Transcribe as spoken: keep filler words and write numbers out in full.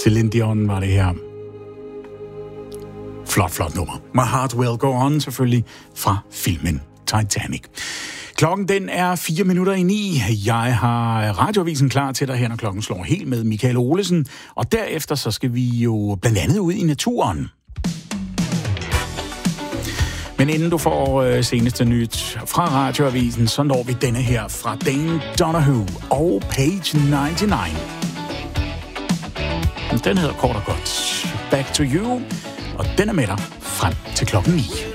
Celine Dion var det her. Flot, flot nummer. My Heart Will Go On, selvfølgelig fra filmen Titanic. Klokken den er fire minutter i ni. Jeg har radioavisen klar til dig her, når klokken slår helt med Michael Olesen. Og derefter så skal vi jo blandt andet ud i naturen. Men inden du får øh, seneste nyt fra radioavisen, så når vi denne her fra Dane Donahue og Page nioghalvfems. Den hedder kort og godt Back to You, og den er med dig frem til klokken ni.